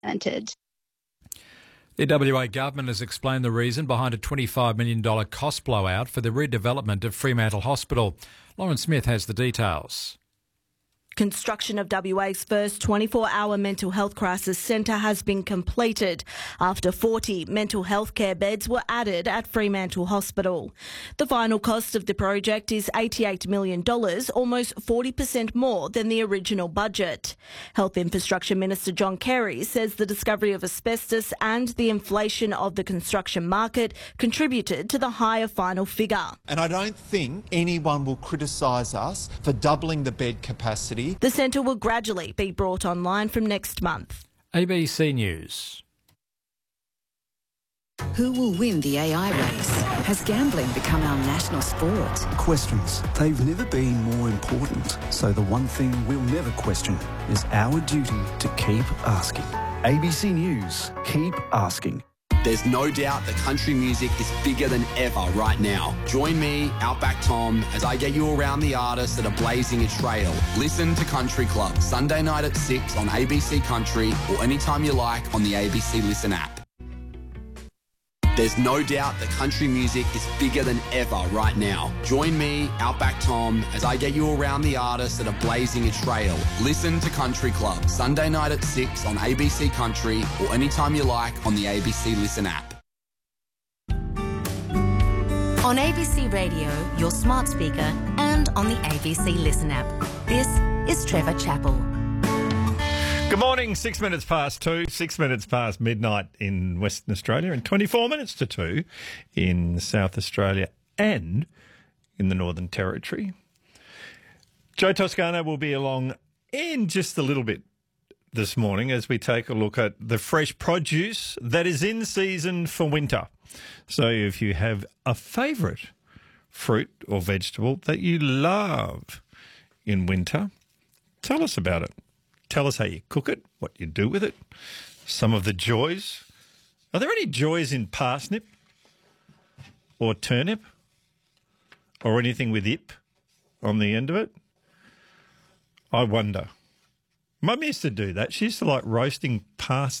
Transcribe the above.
implemented. The WA government has explained the reason behind a $25 million cost blowout for the redevelopment of Fremantle Hospital. Lauren Smith has the details. Construction of WA's first 24-hour mental health crisis centre has been completed after 40 mental health care beds were added at Fremantle Hospital. The final cost of the project is $88 million, almost 40% more than the original budget. Health Infrastructure Minister John Kerry says the discovery of asbestos and the inflation of the construction market contributed to the higher final figure. And I don't think anyone will criticise us for doubling the bed capacity. The centre will gradually be brought online from next month. ABC News. Who will win the AI race? Has gambling become our national sport? Questions. They've never been more important. So the one thing we'll never question is our duty to keep asking. ABC News. Keep asking. There's no doubt that country music is bigger than ever right now. Join me, Outback Tom, as I get you around the artists that are blazing a trail. Listen to Country Club, Sunday night at 6 on ABC Country or anytime you like on the ABC Listen app. There's no doubt that country music is bigger than ever right now. Join me, Outback Tom, as I get you around the artists that are blazing a trail. Listen to Country Club, Sunday night at 6 on ABC Country or anytime you like on the ABC Listen app. On ABC Radio, your smart speaker, and on the ABC Listen app. This is Trevor Chappell. Good morning, 6 minutes past 2, 6 minutes past midnight in Western Australia and 24 minutes to 2 in South Australia and in the Northern Territory. Joe Toscano will be along in just a little bit this morning as we take a look at the fresh produce that is in season for winter. So if you have a favourite fruit or vegetable that you love in winter, tell us about it. Tell us how you cook it, what you do with it, some of the joys. Are there any joys in parsnip or turnip or anything with ip on the end of it? I wonder. Mum used to do that. She used to like roasting parsnip.